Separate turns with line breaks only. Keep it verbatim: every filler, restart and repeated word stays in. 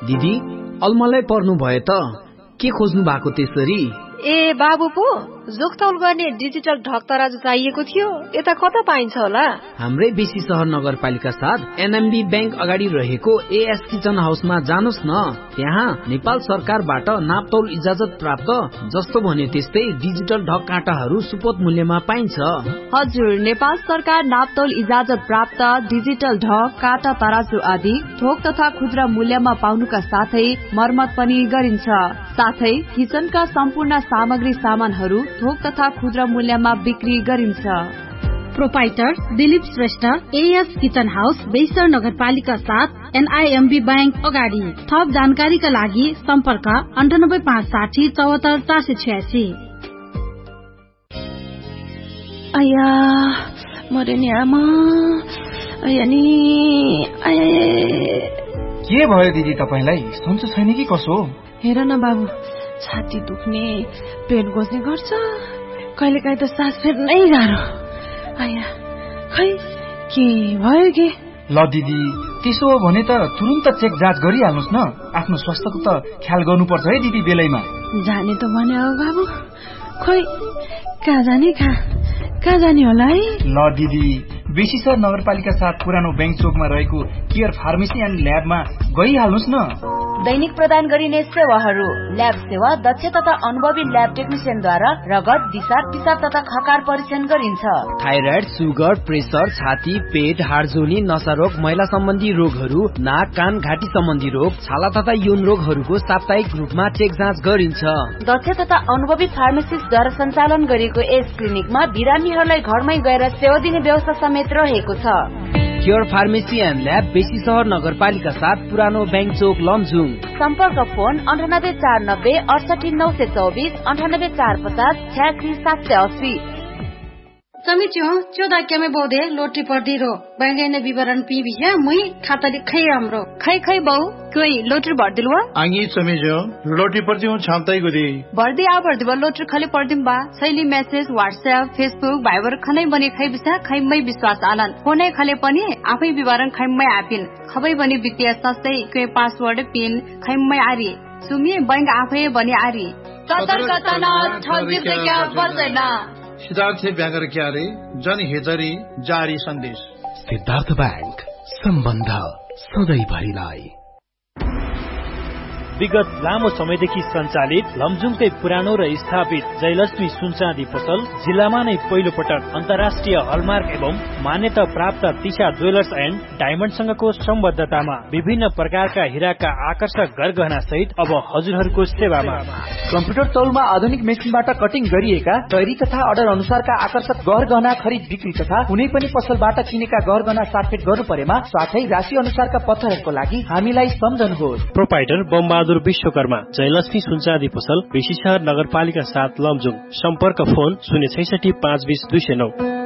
दिदी अलमलै पर्नु भयो त के खोज्नु भएको त्यसरी?
ए बाबु पो जोखतौल गर्ने डिजिटल ढक तराजु चाहिएको थियो, यता कता पाइन्छ होला?
हाम्रै बेसी शहर नगरपालिका साथ एनएमबी बैंक अगाडि रहेको एएस किचन हाउसमा जानुस् न। त्यहाँ नेपाल सरकारबाट नापतौल इजाजत प्राप्त जस्तो भन्यो त्यस्तै डिजिटल ढक काँटाहरू सुपथ मूल्यमा पाइन्छ।
हजुर, नेपाल सरकार नापतौल इजाजत प्राप्त डिजिटल ढक काँटा तराजु आदि थोक तथा खुद्रा मूल्यमा पाउनुका साथै मर्मत पनि गरिन्छ। साथै किचनका सम्पूर्ण सामग्री सामानहरू थोक तथा खुद्रा मूल्यमा बिक्री गरिन्छ।
Proprietor Dilip Shrestha, as kitchen house, बेसर नगरपालिका साथ एनआईएमबी बैंक अगाडि। थप जानकारीका लागि सम्पर्क अन्ठानब्बे पाँच साठी चौहत्तर चार सय छ्यासी।
आया मरे नि आमा, आया नि आया।
के भयो दिदी तपाईलाई? सन्चो छैन कि कसो?
हेर न बाबु, छाती दुख्ने, पेट गोज्ने गर्छ, कहिलेकाहीँ त सास फेर्नै गाह्रो। आया खै के भयो के?
ल दिदी त्यसो हो भने त तुरुन्त चेक जाँच गरिहाल्नुहोस् न। आफ्नो स्वास्थ्यको त ख्याल गर्नुपर्छ है दिदी बेलैमा।
जाने त भने हो बाबु, खोइ कहाँ जाने कहाँ कहाँ जाने होला है?
ल दिदी बेसी शहर नगरपालिका साथ पुरानो बैंक चोकमा रहेको केयर फार्मेसी एन्ड ल्याबमा गइहाल्नुहोस् न।
दैनिक प्रदान गरिने सेवाहरू: ल्याब सेवा दक्ष तथा अनुभवी ल्याब टेक्निसियनद्वारा रगत, दिशा, पिसाब तथा खकार परीक्षण गरिन्छ।
थाइराइड, सुगर, प्रेसर, छाती, पेट, हाडजोली, नसारोग, महिला सम्बन्धी रोगहरू, नाक, कान, घाँटी सम्बन्धी रोग, छाला तथा यौन रोगहरूको साप्ताहिक रूपमा चेक जाँच गरिन्छ।
दक्ष तथा अनुभवी फार्मेसिस्टद्वारा सञ्चालन गरिएको यस क्लिनिकमा बिरामीहरूलाई घरमै गएर सेवा दिने व्यवस्था समेत रहेको छ।
केयर फार्मेसी एन्ड ल्याब, बेसी शहर नगरपालिका साथ पुरानो बैंक चोक, लमजुङ।
सम्पर्क फोन अन्ठानब्बे चार नब्बे अडसठी नौ सय चौबिस, अन्ठानब्बे चार पचास छ्यासी सात सय अस्सी।
समितियो चौदह के में बोधे लोटी पर्दी रो बैंगे ने विवरण पी भी है मुई खाता लिखे हमरो
खै खै बहु कोई लोटर भर्दिलवा
आंगी समितियो लोटी पर्दी हूं छामताई गुदी
भर्दी आ भर्दी बा लोटर खाली पर्दिम बा शैली मेसेज व्हाट्सएप फेसबुक भाइबर खनै बनी खै बिसा खै मै विश्वास आनन फोनै खाले पनि आफै विवरण खै मै आपिन खबै बनी वित्तीय संस्थै के पासवर्ड पिन खै मै आरी सुमी बैंक आफै बनी आरी सतर्कता न ठगी क्या पर्दैन।
सिद्धार्थ ब्याङ्क क्यारे जनहितरी जारी सन्देश।
सिद्धार्थ बैंक, सम्बन्ध सधैँभरिलाई।
विगत लामो समयदेखि सञ्चालित लमजुङकै पुरानो र स्थापित जयलक्ष्मी सुनचाँदी पसल जिल्लामा नै पहिलो पटक अन्तर्राष्ट्रिय हलमार्क एवं मान्यता प्राप्त तिशा ज्वेलर्स एन्ड डायमण्डसँगको सम्बद्धतामा विभिन्न प्रकारका हिराका आकर्षक गरगहना सहित अब हजुरहरूको सेवामा
कम्प्युटर तौलमा आधुनिक मेसिनबाट कटिङ गरिएका तयारी तथा अर्डर अनुसारका आकर्षक गहना खरिद बिक्री तथा कुनै पनि पसलबाट किनेका गहना साटफेट गर्नु परेमा साथै राशि अनुसारका पत्थरहरूको लागि हामीलाई सम्झनुहोस्।
प्रोपाइटर बमबहादुर विश्वकर्मा, जयलक्ष्मी सुनचाँदी पसल, बेसी शहर नगरपालिका साथ लमजुङ। सम्पर्क फोन शून्य छैसठी पाँच बीस दुई सय नौ।